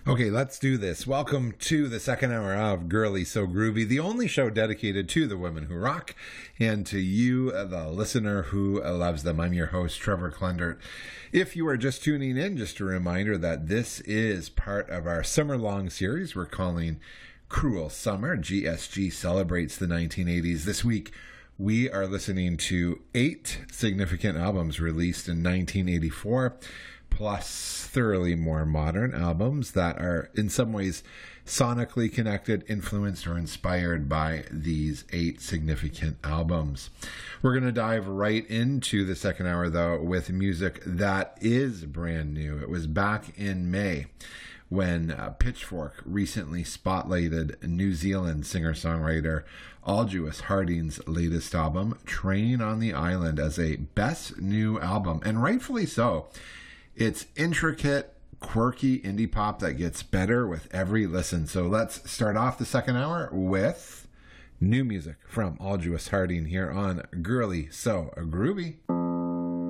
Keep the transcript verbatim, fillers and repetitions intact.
Okay, let's do this. Welcome to the second hour of Girly So Groovy, the only show dedicated to the women who rock and to you, the listener who loves them. I'm your host, Trevor Klendert. If you are just tuning in, just a reminder that this is part of our summer-long series we're calling Cruel Summer. G S G celebrates the nineteen eighties. This week, we are listening to eight significant albums released in nineteen eighty-four, plus thoroughly more modern albums that are in some ways sonically connected, influenced, or inspired by these eight significant albums. We're going to dive right into the second hour, though, with music that is brand new. It was back in May when uh, Pitchfork recently spotlighted New Zealand singer-songwriter Aldous Harding's latest album, Train on the Island, as a best new album, and rightfully so. It's intricate, quirky indie pop that gets better with every listen. So let's start off the second hour with new music from Aldous Harding here on Girly So Groovy.